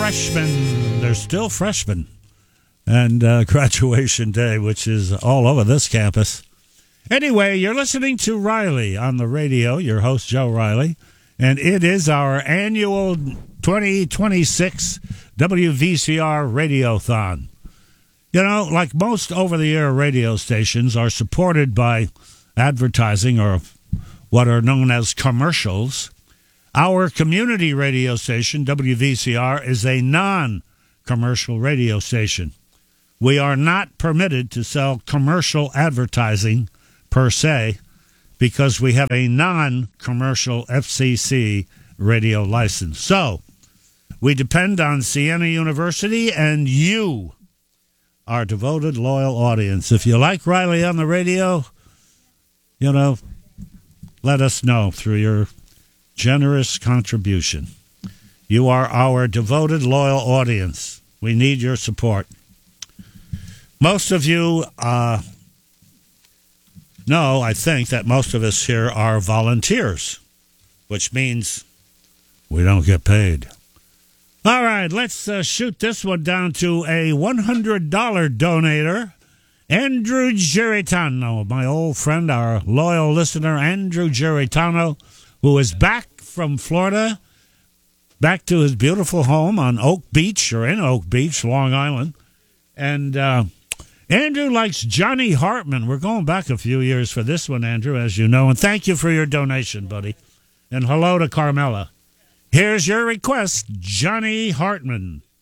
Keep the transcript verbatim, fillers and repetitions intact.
freshmen. They're still freshmen. And uh, graduation day, which is all over this campus. Anyway, you're listening to Riley on the radio, your host, Joe Riley. And it is our annual twenty twenty-six W V C R Radiothon. You know, like most over-the-air radio stations are supported by advertising or what are known as commercials, our community radio station, W V C R, is a non-commercial radio station. We are not permitted to sell commercial advertising per se because we have a non-commercial F C C radio license. So, we depend on Siena University and you, our devoted, loyal audience. If you like Riley on the radio, you know, let us know through your generous contribution. You are our devoted, loyal audience. We need your support. Most of you uh, know, I think, that most of us here are volunteers, which means we don't get paid. All right, let's uh, shoot this one down to a one hundred dollars donator, Andrew Geritano, my old friend, our loyal listener, Andrew Geritano, who is back from Florida, back to his beautiful home on Oak Beach, or in Oak Beach, Long Island. And uh, Andrew likes Johnny Hartman. We're going back a few years for this one, Andrew, as you know. And thank you for your donation, buddy. And hello to Carmela. Here's your request, Johnny Hartman.